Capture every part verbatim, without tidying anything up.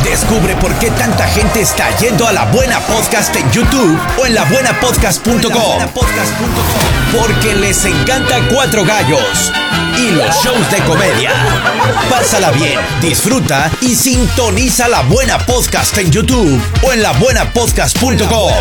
Descubre por qué tanta gente está yendo a La Buena Podcast en YouTube o en la buena podcast punto com. Porque les encanta Cuatro Gallos y los shows de comedia. Pásala bien, disfruta y sintoniza La Buena Podcast en YouTube o en la buena podcast punto com.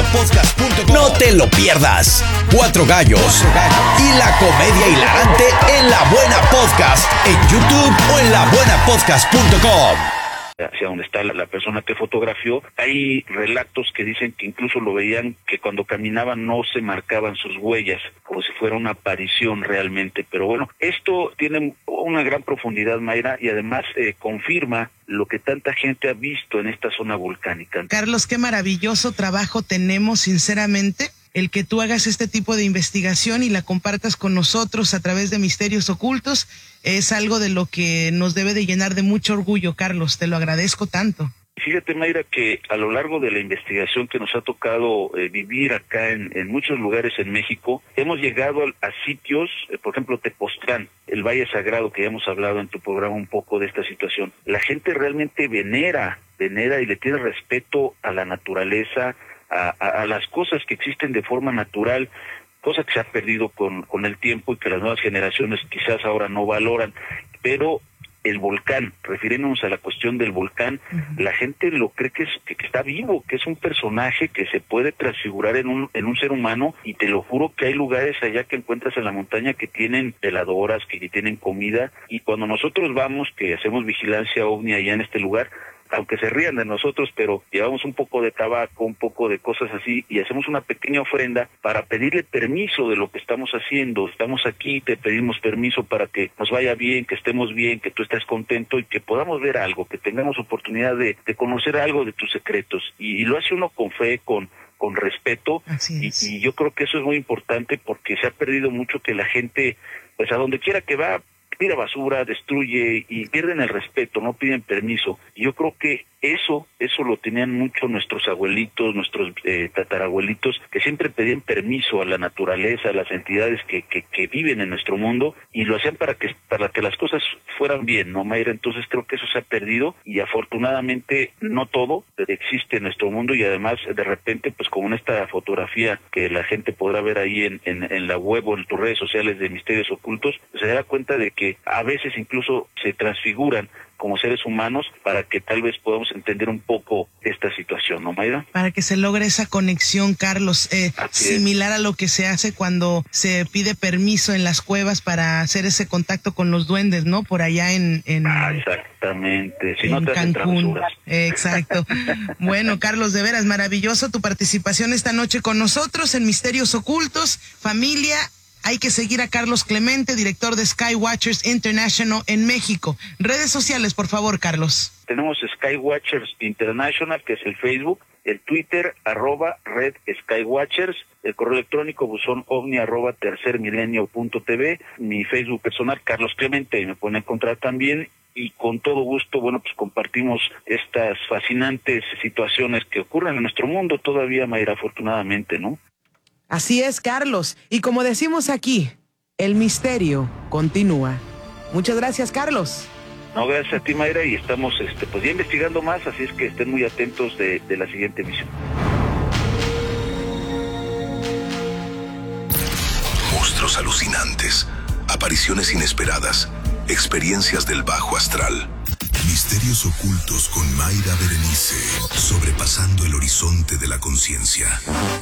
No te lo pierdas. Cuatro Gallos y la comedia hilarante en La Buena Podcast en YouTube o en la buena podcast punto com. Hacia donde está la, la persona que fotografió, hay relatos que dicen que incluso lo veían que cuando caminaban no se marcaban sus huellas, como si fuera una aparición realmente. Pero bueno, esto tiene una gran profundidad, Mayra, y además eh, confirma lo que tanta gente ha visto en esta zona volcánica. Carlos, qué maravilloso trabajo tenemos, sinceramente, el que tú hagas este tipo de investigación y la compartas con nosotros a través de Misterios Ocultos. Es algo de lo que nos debe de llenar de mucho orgullo, Carlos. Te lo agradezco tanto. Fíjate, Mayra, que a lo largo de la investigación que nos ha tocado eh, vivir acá en, en muchos lugares en México, hemos llegado a, a sitios, eh, por ejemplo, Tepoztlán, el Valle Sagrado, que ya hemos hablado en tu programa un poco de esta situación. La gente realmente venera, venera y le tiene respeto a la naturaleza, a, a, a las cosas que existen de forma natural, cosa que se ha perdido con, con el tiempo y que las nuevas generaciones quizás ahora no valoran. Pero el volcán, refiriéndonos a la cuestión del volcán, uh-huh. La gente lo cree que, es, que, que está vivo, que es un personaje que se puede transfigurar en un, en un ser humano, y te lo juro que hay lugares allá que encuentras en la montaña que tienen veladoras, que tienen comida, y cuando nosotros vamos, que hacemos vigilancia ovni allá en este lugar, aunque se rían de nosotros, pero llevamos un poco de tabaco, un poco de cosas así, y hacemos una pequeña ofrenda para pedirle permiso de lo que estamos haciendo. Estamos aquí, te pedimos permiso para que nos vaya bien, que estemos bien, que tú estés contento y que podamos ver algo, que tengamos oportunidad de, de conocer algo de tus secretos. Y, y lo hace uno con fe, con con respeto, y, y yo creo que eso es muy importante porque se ha perdido mucho que la gente, pues a donde quiera que va, tira basura, destruye y pierden el respeto, no piden permiso. Y yo creo que eso, eso lo tenían mucho nuestros abuelitos, nuestros eh, tatarabuelitos, que siempre pedían permiso a la naturaleza, a las entidades que, que, que viven en nuestro mundo, y lo hacían para que, para que las cosas fueran bien, ¿no, Mayra? Entonces creo que eso se ha perdido, y afortunadamente no todo existe en nuestro mundo, y además de repente, pues como en esta fotografía que la gente podrá ver ahí en, en, en la web o en tus redes sociales de Misterios Ocultos, se dará cuenta de que a veces incluso se transfiguran como seres humanos para que tal vez podamos entender un poco esta situación, ¿no, Mayra? Para que se logre esa conexión, Carlos, eh, similar a lo que se hace cuando se pide permiso en las cuevas para hacer ese contacto con los duendes, ¿no? Por allá en... en ah, exactamente. Si en no te hacen Cancún. travesuras. Exacto. Bueno, Carlos, de veras, maravilloso tu participación esta noche con nosotros en Misterios Ocultos. Familia, hay que seguir a Carlos Clemente, director de Skywatchers International en México. Redes sociales, por favor, Carlos. Tenemos Skywatchers International, que es el Facebook, el Twitter, arroba Red Skywatchers, el correo electrónico buzón ovni arroba tercermilenio punto tv, mi Facebook personal, Carlos Clemente, y me pueden encontrar también. Y con todo gusto, bueno, pues compartimos estas fascinantes situaciones que ocurren en nuestro mundo todavía, Mayra, afortunadamente, ¿no? Así es, Carlos. Y como decimos aquí, el misterio continúa. Muchas gracias, Carlos. No, gracias a ti, Mayra, y estamos este, pues ya investigando más, así es que estén muy atentos de, de la siguiente emisión. Monstruos alucinantes, apariciones inesperadas, experiencias del bajo astral. Misterios Ocultos con Mayra Berenice, sobrepasando el horizonte de la conciencia.